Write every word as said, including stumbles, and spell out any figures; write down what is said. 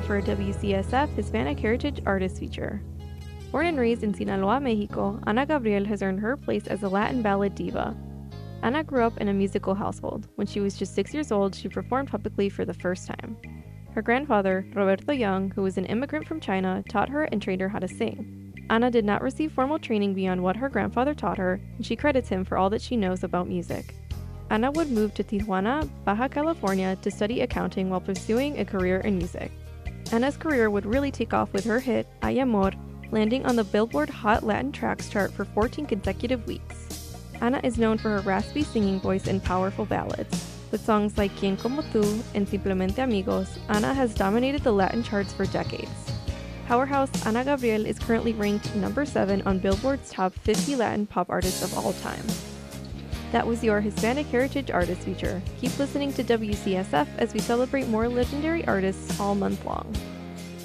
for a W C S F Hispanic Heritage Artist feature. Born and raised in Sinaloa, Mexico, Ana Gabriel has earned her place as a Latin ballad diva. Ana grew up in a musical household. When she was just six years old, she performed publicly for the first time. Her grandfather, Roberto Young, who was an immigrant from China, taught her and trained her how to sing. Ana did not receive formal training beyond what her grandfather taught her, and she credits him for all that she knows about music. Ana would move to Tijuana, Baja California to study accounting while pursuing a career in music. Ana's career would really take off with her hit, Ay Amor, landing on the Billboard Hot Latin Tracks chart for fourteen consecutive weeks. Ana is known for her raspy singing voice and powerful ballads. With songs like Quien Como Tú and Simplemente Amigos, Ana has dominated the Latin charts for decades. Powerhouse Ana Gabriel is currently ranked number seven on Billboard's top fifty Latin pop artists of all time. That was your Hispanic Heritage Artist feature. Keep listening to W C S F as we celebrate more legendary artists all month long.